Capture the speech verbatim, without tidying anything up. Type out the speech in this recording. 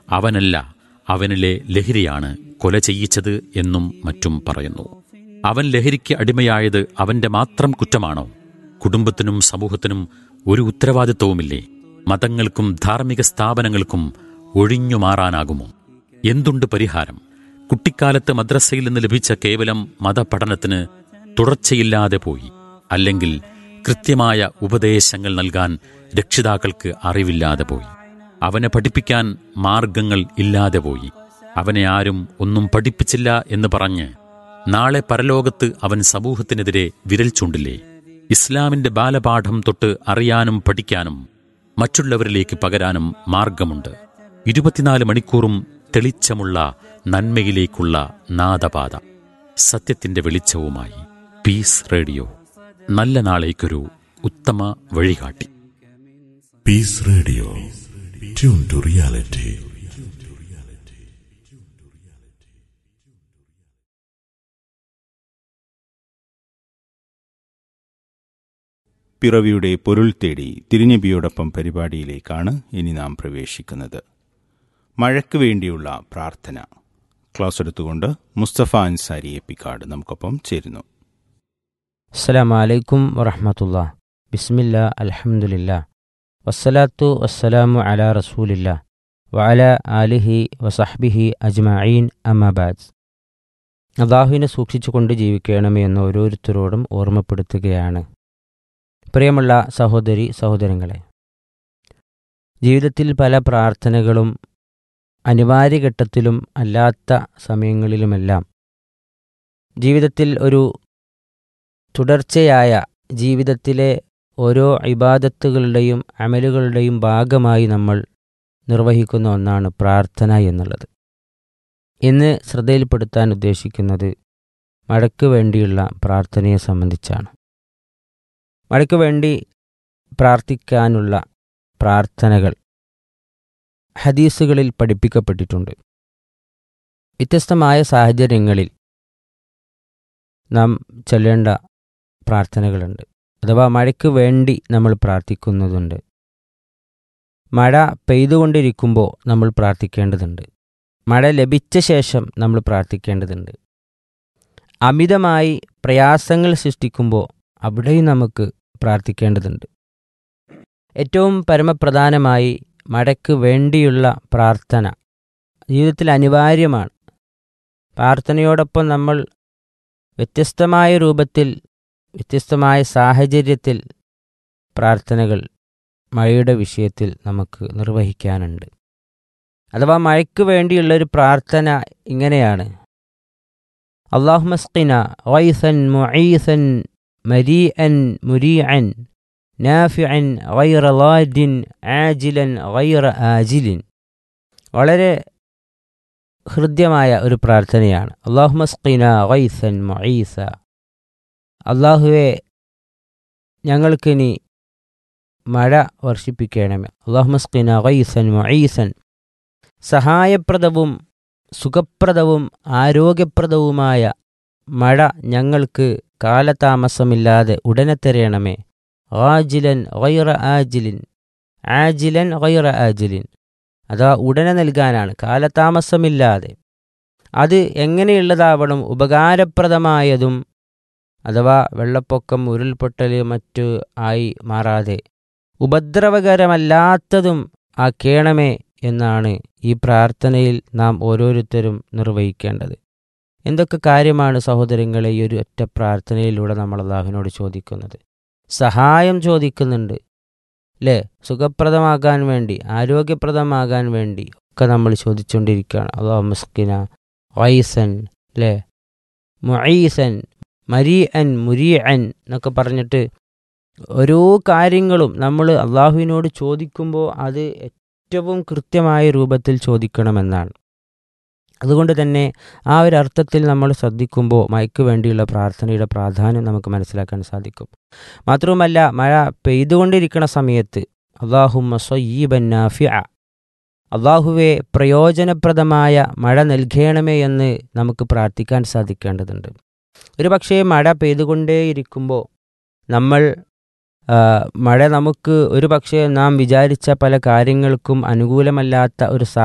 അവനല്ല, അവനിലെ ലഹരിയാണ് കൊല ചെയ്യിച്ചത് എന്നും മറ്റും പറയുന്നു. അവൻ ലഹരിക്ക് അടിമയായത് അവന്റെ മാത്രം കുറ്റമാണോ? കുടുംബത്തിനും സമൂഹത്തിനും ഒരു ഉത്തരവാദിത്വവുമില്ലേ? മതങ്ങൾക്കും ധാർമ്മിക സ്ഥാപനങ്ങൾക്കും ഒഴിഞ്ഞു മാറാനാകുമോ? എന്തുണ്ട് പരിഹാരം? കുട്ടിക്കാലത്ത് മദ്രസയിൽ നിന്ന് ലഭിച്ച കേവലം മതപഠനത്തിന് തുടർച്ചയില്ലാതെ പോയി. അല്ലെങ്കിൽ കൃത്യമായ ഉപദേശങ്ങൾ നൽകാൻ രക്ഷിതാക്കൾക്ക് അറിവില്ലാതെ പോയി. അവനെ പഠിപ്പിക്കാൻ മാർഗങ്ങൾ ഇല്ലാതെ പോയി. അവനെ ആരും ഒന്നും പഠിപ്പിച്ചില്ല എന്ന് പറഞ്ഞ് നാളെ പരലോകത്ത് അവൻ സമൂഹത്തിനെതിരെ വിരൽ ചൂണ്ടില്ലേ? ഇസ്ലാമിന്റെ ബാലപാഠം തൊട്ട് അറിയാനും പഠിക്കാനും മറ്റുള്ളവരിലേക്ക് പകരാനും മാർഗമുണ്ട്. ഇരുപത്തിനാല് മണിക്കൂറും തെളിച്ചമുള്ള നന്മയിലേക്കുള്ള നാദപാത, സത്യത്തിന്റെ വെളിച്ചവുമായി പീസ് റേഡിയോ. നല്ല നാളേക്കൊരു ഉത്തമ വഴികാട്ടി. Piece radio, tune to reality. പിറവിയുടെ പൊരുൾ തേടി തിരുനബിയോടൊപ്പം പരിപാടിയിലേക്കാണ് ഇനി നാം പ്രവേശിക്കുന്നത്. മഴയ്ക്ക് വേണ്ടിയുള്ള പ്രാർത്ഥന ക്ലാസ് എടുത്തുകൊണ്ട് മുസ്തഫ അൻസാരി എപ്പിക്കാട് നമുക്കൊപ്പം ചേരുന്നു. അസ്സലാമു അലൈക്കും വറഹ്മത്തുള്ളാഹി. ബിസ്മില്ലാ, അൽഹംദുലില്ലാ, വസ്സലാത്തു വസ്സലാമു അലാ റസൂലില്ലാ വഅലാ ആലിഹി വസഹ്ബിഹി അജ്മഈൻ, അമ്മാ ബഅദ്. അല്ലാഹുവിനെ സൂക്ഷിച്ചുകൊണ്ട് ജീവിക്കണമേ എന്ന് ഓരോരുത്തരോടും ഓർമ്മപ്പെടുത്തുകയാണ്. പ്രിയമുള്ള സഹോദരി സഹോദരങ്ങളെ, ജീവിതത്തിൽ പല പ്രാർത്ഥനകളും അനിവാര്യഘട്ടത്തിലും അല്ലാത്ത സമയങ്ങളിലുമെല്ലാം ജീവിതത്തിൽ ഒരു തുടർച്ചയായ ജീവിതത്തിലെ ഓരോ ഇബാദത്തുകളുടെയും അമലുകളുടെയും ഭാഗമായി നമ്മൾ നിർവഹിക്കുന്ന ഒന്നാണ് പ്രാർത്ഥന എന്നുള്ളത്. ഇന്ന് ശ്രദ്ധയിൽപ്പെടുത്താൻ ഉദ്ദേശിക്കുന്നത് മഴയ്ക്ക് വേണ്ടിയുള്ള പ്രാർത്ഥനയെ സംബന്ധിച്ചാണ്. മഴയ്ക്ക് വേണ്ടി പ്രാർത്ഥിക്കാനുള്ള പ്രാർത്ഥനകൾ ഹദീസുകളിൽ പഠിപ്പിക്കപ്പെട്ടിട്ടുണ്ട്. വ്യത്യസ്തമായ സാഹചര്യങ്ങളിൽ നാം ചൊല്ലേണ്ട പ്രാർത്ഥനകളുണ്ട്, അഥവാ മഴയ്ക്ക് വേണ്ടി നമ്മൾ പ്രാർത്ഥിക്കുന്നതുണ്ട്. മഴ പെയ്തുകൊണ്ടിരിക്കുമ്പോൾ നമ്മൾ പ്രാർത്ഥിക്കേണ്ടതുണ്ട്. മഴ ലഭിച്ച ശേഷം നമ്മൾ പ്രാർത്ഥിക്കേണ്ടതുണ്ട്. അമിതമായി പ്രയാസങ്ങൾ സൃഷ്ടിക്കുമ്പോൾ അവിടെയും നമുക്ക് പ്രാർത്ഥിക്കേണ്ടതുണ്ട്. ഏറ്റവും പരമപ്രധാനമായി മഴയ്ക്ക് വേണ്ടിയുള്ള പ്രാർത്ഥന ജീവിതത്തിൽ അനിവാര്യമാണ്. പ്രാർത്ഥനയോടൊപ്പം നമ്മൾ വ്യത്യസ്തമായ രൂപത്തിൽ വ്യത്യസ്തമായ സാഹചര്യത്തിൽ പ്രാർത്ഥനകൾ മഴയുടെ വിഷയത്തിൽ നമുക്ക് നിർവഹിക്കാനുണ്ട്. അഥവാ മഴയ്ക്ക് വേണ്ടിയുള്ളൊരു പ്രാർത്ഥന ഇങ്ങനെയാണ്: അല്ലാഹുമ്മ സ്ഖിനാ ഗൈസൻ മുഈസൻ മരീഅൻ മുരീഅൻ നാഫിഅൻ ഗൈറ ളാദിൻ ആജിലൻ ഗൈറ ആജിലിൻ. വളരെ ഹൃദ്യമായ ഒരു പ്രാർത്ഥനയാണ്. അല്ലാഹുമ്മ സ്ഖിനാ ഗൈസൻ മുഈസ, അല്ലാഹുവേ ഞങ്ങൾക്കിനി മഴ വർഷിപ്പിക്കണമേ. അല്ലാഹുമ്മ സ്ഖിനാ ഗൈസൻ മുഈസൻ, സഹായപ്രദവും സുഖപ്രദവും ആരോഗ്യപ്രദവുമായ മഴ ഞങ്ങൾക്ക് കാലതാമസമില്ലാതെ ഉടനെ തരയണമേ. ആജിലൻ ഗൈറ ആജിലിൻ, ആജിലൻ ഗൈറ ആജിലിൻ, അഥവാ ഉടനെ നൽകാനാണ്, കാലതാമസമില്ലാതെ. അത് എങ്ങനെയുള്ളതാവണം? ഉപകാരപ്രദമായതും, അഥവാ വെള്ളപ്പൊക്കം, ഉരുൾപൊട്ടൽ മറ്റു ആയി മാറാതെ ഉപദ്രവകരമല്ലാത്തതും ആക്കേണമേ എന്നാണ് ഈ പ്രാർത്ഥനയിൽ നാം ഓരോരുത്തരും നിർവഹിക്കേണ്ടത്. എന്തൊക്കെ കാര്യമാണ് സഹോദരങ്ങളെ ഈ ഒരു ഒറ്റ പ്രാർത്ഥനയിലൂടെ നമ്മൾ അല്ലാഹുവിനോട് ചോദിക്കുന്നത്? സഹായം ചോദിക്കുന്നുണ്ട്, അല്ലേ? സുഖപ്രദമാകാൻ വേണ്ടി, ആരോഗ്യപ്രദമാകാൻ വേണ്ടി ഒക്കെ നമ്മൾ ചോദിച്ചുകൊണ്ടിരിക്കുകയാണ്. അല്ലാഹുമ്മ സ്ഖിനാ ഗൈസൻ, അല്ലേ, മുഈസൻ, മരീഅൻ, മുരീഅൻ എന്നൊക്കെ പറഞ്ഞിട്ട് ഓരോ കാര്യങ്ങളും നമ്മൾ അല്ലാഹുവിനോട് ചോദിക്കുമ്പോൾ അത് ഏറ്റവും കൃത്യമായ രൂപത്തിൽ ചോദിക്കണമെന്നാണ്. അതുകൊണ്ട് തന്നെ ആ ഒരു അർത്ഥത്തിൽ നമ്മൾ ശ്രദ്ധിക്കുമ്പോൾ മഴയ്ക്ക് വേണ്ടിയുള്ള പ്രാർത്ഥനയുടെ പ്രാധാന്യം നമുക്ക് മനസ്സിലാക്കാൻ സാധിക്കും. മാത്രവുമല്ല, മഴ പെയ്തുകൊണ്ടിരിക്കുന്ന സമയത്ത് അല്ലാഹുമ്മ സ്വയ്യിബൻ നാഫിഅ, അല്ലാഹുവേ പ്രയോജനപ്രദമായ മഴ നൽകണമേ എന്ന് നമുക്ക് പ്രാർത്ഥിക്കാൻ സാധിക്കേണ്ടതുണ്ട്. ഒരു പക്ഷേ മഴ പെയ്തുകൊണ്ടേയിരിക്കുമ്പോൾ നമ്മൾ മഴ നമുക്ക് ഒരു പക്ഷേ നാം വിചാരിച്ച പല കാര്യങ്ങൾക്കും അനുകൂലമല്ലാത്ത ഒരു